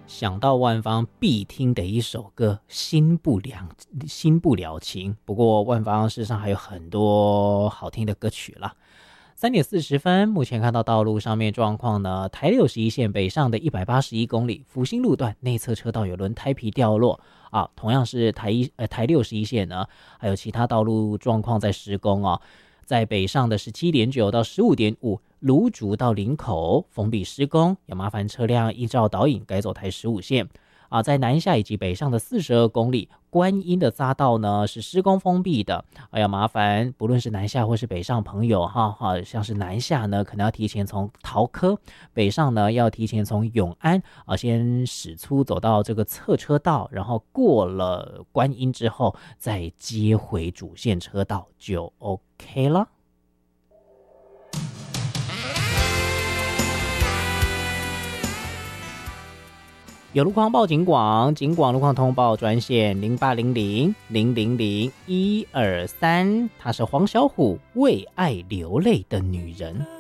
想到万芳必听的一首歌心不了情，不过万芳事实上还有很多好听的歌曲啦。3点40分，目前看到道路上面状况呢，台61线北上的181公里，福兴路段内侧车道有轮胎皮掉落啊，同样是台61线呢，还有其他道路状况在施工哦。在北上的17.9到15.5，芦竹到林口封闭施工，要麻烦车辆依照导引改走台15线啊。在南下以及北上的42公里，观音的匝道呢是施工封闭的，要麻烦不论是南下或是北上朋友像是南下呢可能要提前从桃科，北上呢要提前从永安先驶出走到这个侧车道，然后过了观音之后再接回主线车道就 OK 了。有路况报警广路况通报专线0800000123，她是黄小琥，为爱流泪的女人。